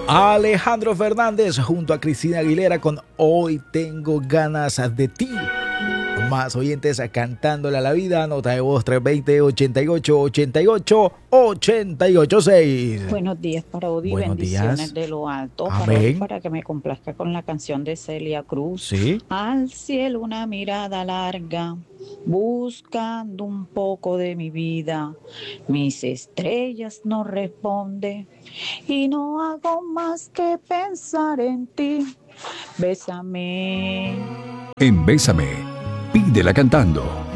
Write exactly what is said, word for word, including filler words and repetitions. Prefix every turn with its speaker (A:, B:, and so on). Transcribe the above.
A: Alejandro Fernández junto a Cristina Aguilera con Hoy tengo ganas de ti. Más oyentes cantándole a la vida. Nota de voz tres dos cero, ochenta y ocho, ochenta y ocho, ochenta y ocho seis.
B: Buenos días para Odi,
A: Buenos
B: bendiciones
A: días.
B: de lo alto. Para Odi,
A: Amén.
B: para que me complazca con la canción de Celia Cruz.
A: Sí.
B: Al cielo una mirada larga, buscando un poco de mi vida. Mis estrellas no responden y no hago más que pensar en ti. Bésame.
C: En Bésame, pídela cantando.